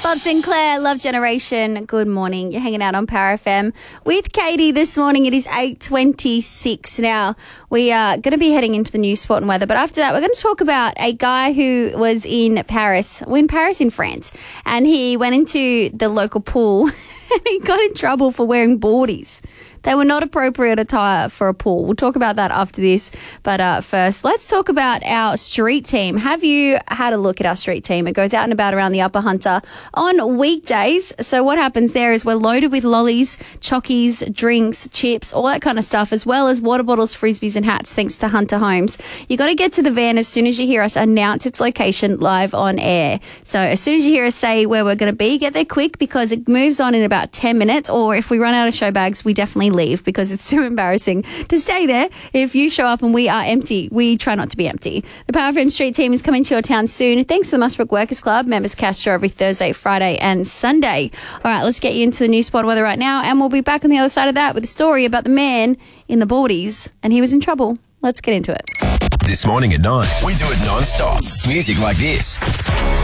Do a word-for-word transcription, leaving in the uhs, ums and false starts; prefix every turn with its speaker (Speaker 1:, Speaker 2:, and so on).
Speaker 1: Bob Sinclair, Love Generation. Good morning. You're hanging out on Power F M with Katie this morning. It is eight twenty-six now. We are going to be heading into the news, sport and weather. But after that, we're going to talk about a guy who was in Paris, well, in Paris in France, and he went into the local pool and he got in trouble for wearing boardies. They were not appropriate attire for a pool. We'll talk about that after this. But uh, first, let's talk about our street team. Have you had a look at our street team? It goes out and about around the Upper Hunter on weekdays. So what happens there is we're loaded with lollies, chockies, drinks, chips, all that kind of stuff, as well as water bottles, frisbees and hats, thanks to Hunter Homes. You got to get to the van as soon as you hear us announce its location live on air. So as soon as you hear us say where we're going to be, get there quick because it moves on in about ten minutes. Or if we run out of show bags, we definitely leave because it's too embarrassing to stay there. If you show up and we are empty, we try not to be empty. The Power F M Street Team is coming to your town soon. Thanks to the Musbrook Workers Club. Members cash draw every Thursday, Friday and Sunday. All right, let's get you into the news spot weather right now, and we'll be back on the other side of that with a story about the man in the boardies, and he was in trouble. Let's get into it.
Speaker 2: This morning at nine, we do it non-stop. Music like this.